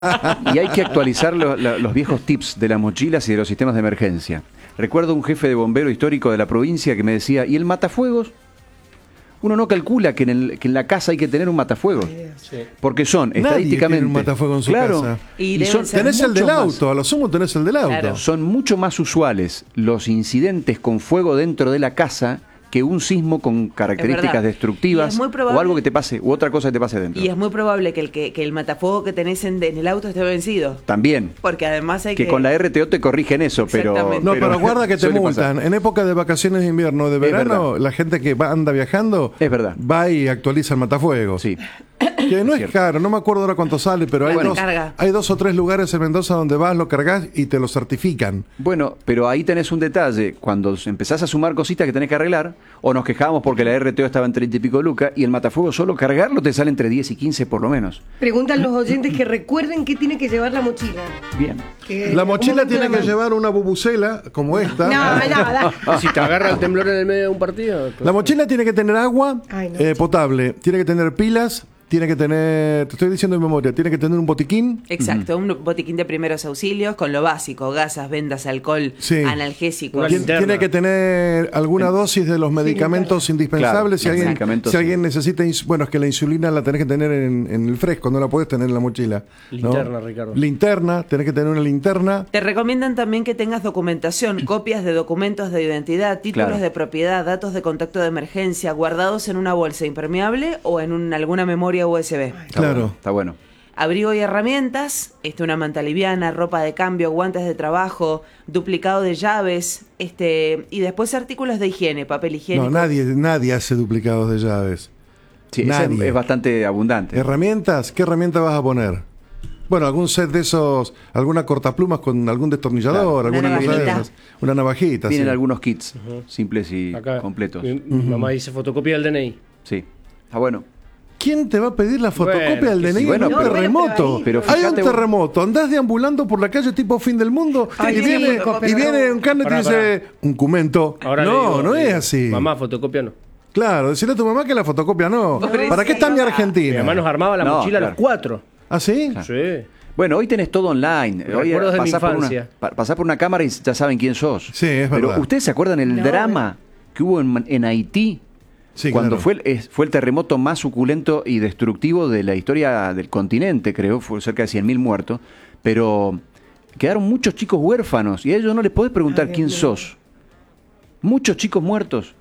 Y hay que actualizar los viejos tips de las mochilas y de los sistemas de emergencia. Recuerdo un jefe de bombero histórico de la provincia que me decía, ¿y el matafuegos? Uno no calcula que en la casa hay que tener un matafuegos. Sí. Porque son, Nadie estadísticamente... tiene un matafuego en su casa. Y tenés el del auto, a lo sumo tenés el del auto. Claro. Son mucho más usuales los incidentes con fuego dentro de la casa que un sismo con características destructivas o algo que te pase, u otra cosa que te pase dentro. Y es muy probable que el matafuego que tenés en el auto esté vencido. También. Porque además hay que con la RTO te corrigen eso, pero... No, pero guarda que te multan. En época de vacaciones de invierno o de verano, la gente que anda viajando va y actualiza el matafuego. Sí. Que no es caro, no me acuerdo ahora cuánto sale, pero hay dos o tres lugares en Mendoza donde vas, lo cargas y te lo certifican. Bueno, pero ahí tenés un detalle. Cuando empezás a sumar cositas que tenés que arreglar, o nos quejábamos porque la RTO estaba en 30 y pico lucas, y el matafuego solo cargarlo te sale entre 10 y 15 por lo menos. Preguntan los oyentes que recuerden qué tiene que llevar la mochila. Bien. La mochila tiene que llevar una bubucela como esta. No. Si te agarra el temblor en el medio de un partido. La mochila tiene que tener agua potable, tiene que tener pilas. Tiene que tener, te estoy diciendo de memoria, tiene que tener un botiquín. Exacto, un botiquín de primeros auxilios con lo básico, gasas, vendas, alcohol, analgésicos. Tiene que tener alguna dosis de los medicamentos indispensables. Claro, si alguien necesita, bueno, es que la insulina la tenés que tener en el fresco, no la podés tener en la mochila. Linterna, ¿no? Ricardo. Linterna, tenés que tener una linterna. Te recomiendan también que tengas documentación, copias de documentos de identidad, títulos de propiedad, datos de contacto de emergencia, guardados en una bolsa impermeable o en alguna memoria USB. Claro. Está bueno. Abrigo y herramientas, una manta liviana, ropa de cambio, guantes de trabajo, duplicado de llaves, y después artículos de higiene, papel higiénico. No, nadie hace duplicados de llaves. Sí, es bastante abundante. ¿Herramientas? ¿Qué herramienta vas a poner? Bueno, algún set de esos, alguna cortaplumas con algún destornillador, alguna cosa de esas. Una navajita. Tienen algunos kits simples y completos. Mi mamá dice fotocopia del DNI. Sí. Está bueno. ¿Quién te va a pedir la fotocopia del DNI en un terremoto? Pero hay un terremoto, andás deambulando por la calle tipo fin del mundo y viene un carnet y te dice un documento. No es así. Mamá, fotocopia no. Claro, decirle a tu mamá que la fotocopia no. ¿Para qué está mi Argentina? Mi mamá nos armaba la mochila a los 4. ¿Ah, sí? Sí. Bueno, hoy tenés todo online. Hoy pasás por una cámara y ya saben quién sos. Sí, es verdad. Pero ¿ustedes se acuerdan el drama que hubo en Haití? Sí, cuando fue el terremoto más suculento y destructivo de la historia del continente, creo, fue cerca de 100.000 muertos, pero quedaron muchos chicos huérfanos y a ellos no les podés preguntar quién sos. Muchos chicos muertos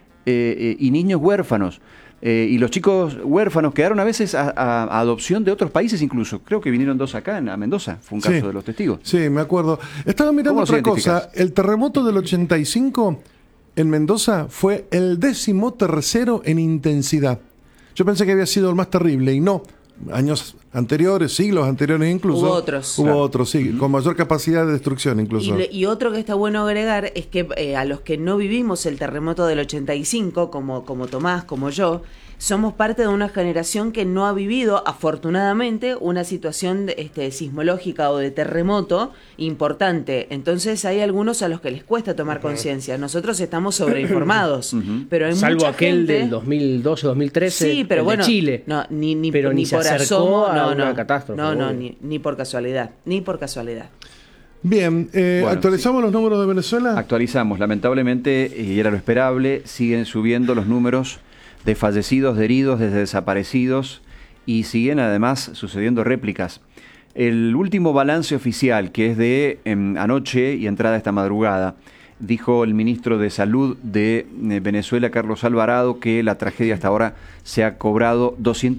y niños huérfanos. Y los chicos huérfanos quedaron a veces a adopción de otros países incluso. Creo que vinieron 2 acá a Mendoza, fue un caso de los testigos. Sí, me acuerdo. Estaba mirando otra cosa. El terremoto del 85... en Mendoza fue el 13º en intensidad. Yo pensé que había sido el más terrible y no. Años anteriores, siglos anteriores incluso. Hubo otros, sí, con mayor capacidad de destrucción incluso. Y otro que está bueno agregar es que a los que no vivimos el terremoto del 85, como Tomás, como yo, somos parte de una generación que no ha vivido, afortunadamente, una situación sismológica o de terremoto importante. Entonces hay algunos a los que les cuesta tomar conciencia. Nosotros estamos sobreinformados, pero hay salvo mucha aquel gente... del 2012, 2013, sí, pero bueno, de Chile. No, ni se por acercó asomo, a una catástrofe. No, ni por casualidad, ni por casualidad. Bien, ¿actualizamos los números de Venezuela? Actualizamos, lamentablemente, y era lo esperable, siguen subiendo los números de fallecidos, de heridos, de desaparecidos, y siguen además sucediendo réplicas. El último balance oficial, que es de anoche y entrada esta madrugada, dijo el ministro de Salud de Venezuela, Carlos Alvarado, que la tragedia hasta ahora se ha cobrado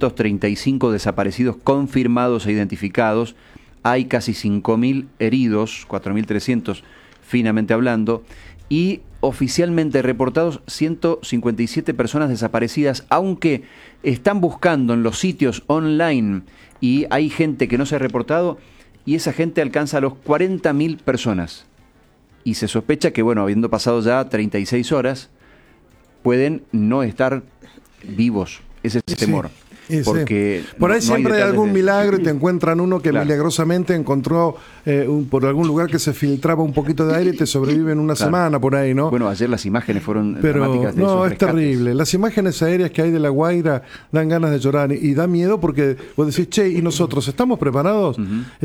235 desaparecidos confirmados e identificados. Hay casi 5.000 heridos, 4.300 finamente hablando, y oficialmente reportados 157 personas desaparecidas, aunque están buscando en los sitios online y hay gente que no se ha reportado y esa gente alcanza a los 40.000 personas. Y se sospecha que, bueno, habiendo pasado ya 36 horas, pueden no estar vivos. Ese es el temor. porque por ahí no siempre hay algún milagro y te encuentran uno que Claro. milagrosamente encontró por algún lugar que se filtraba un poquito de aire y te sobrevive en una Claro. semana por ahí, ¿no? Bueno, ayer las imágenes fueron Pero dramáticas de no, esos es rescates. terrible. Las imágenes aéreas que hay de La Guaira dan ganas de llorar y da miedo porque vos decís, che, ¿y nosotros estamos preparados?